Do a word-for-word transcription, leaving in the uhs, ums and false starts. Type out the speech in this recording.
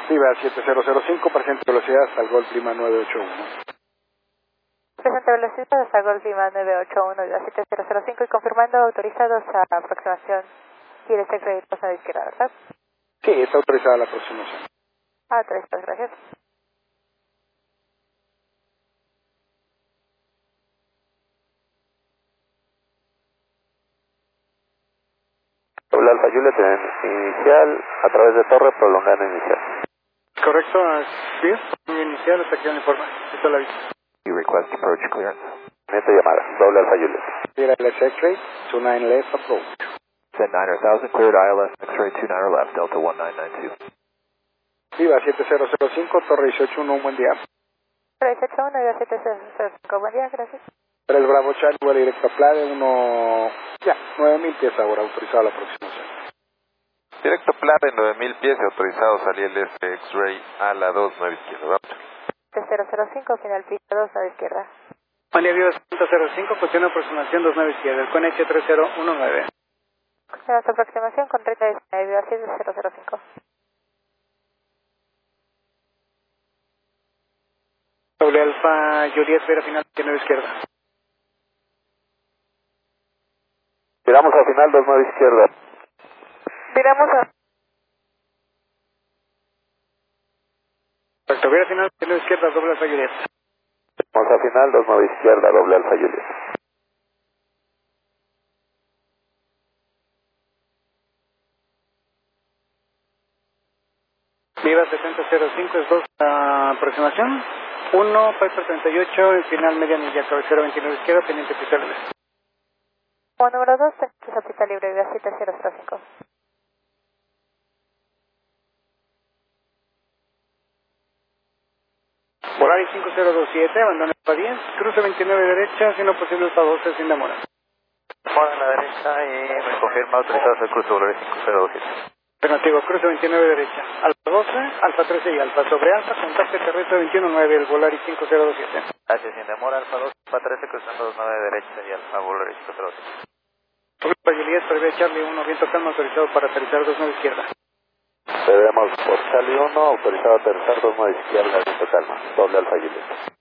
Viva siete cero cero cinco, presente velocidad hasta el Golf Lima nueve ocho uno. Presente velocidad hasta Golf Lima nueve ocho uno, Viva siete cero cero cinco y confirmando autorizados a aproximación y de sexo y paso de izquierda, ¿verdad? Sí, está autorizada la aproximación. Ah, tres, pues, gracias. Doble Alfa Juliet en inicial, a través de torre, prolongando inicial. Correcto, sí, inicial hasta que me informa. Esto la vista. You request approach clearance. Meto llamada, doble Alfa Juliet. Mira el X-ray, two nine left approach. Set niner thousand, cleared I L S, X-ray two niner left, Delta one nine nine two. Viva siete cero cero cinco, Torre dieciocho uno, un buen día. Torre dieciocho uno, Viva siete cero cero cinco, buen día, gracias. tres Bravo Charlie, vuelo directo a Plade, uno... Ya, nueve mil pies ahora, autorizada la aproximación. Directo Plata en nueve mil pies, autorizado salir el este X-Ray a la dos nueve izquierda. Vamos. siete cero cero cinco, final pista dos a la izquierda. Buen día, Viva siete cero cero cinco, cuestión de aproximación dos nueve izquierda, el con H tres cero uno nueve. Nuestra aproximación con treinta diecinueve, Viva siete cero cero cinco. Doble Alfa Juliet, Vera final nueve izquierda. Tiramos al final dos nueve izquierda. Viramos a... Perfecto, Vera final nueve izquierda, doble Alfa Juliet. Vamos al final dos nueve izquierda, doble Alfa Juliet. Viva setenta cero cinco, es dos uh, aproximación. uno, Piper treinta y ocho, el final media milla, cabecera veintinueve izquierda, teniente pista libre. O número dos, tenemos a pista libre, Viva siete cero cero cinco. Volaris cinco cero dos siete, abandono Alfa diez, cruce veintinueve derecha, si no posible Alfa doce, sin demora. Mora a la derecha y me confirma autorizado el cruce Volaris cinco cero dos siete. Alternativo, cruce veintinueve derecha, Alfa doce, Alfa trece y Alfa sobre Alfa, contacto terrestre veintiuno nueve, el Volaris cinco cero dos siete. H sin demora, Alfa dos, Alfa trece, cruzando dos nueve derecha y Alfa Volaris cinco cero dos siete. Alfa Juliet, prevé Charlie uno, viento calma, autorizado para aterrizar dos nueve izquierda. Debemos por Charlie uno, autorizado a aterrizar dos nueve izquierda, viento calma, doble Alfa Juliet.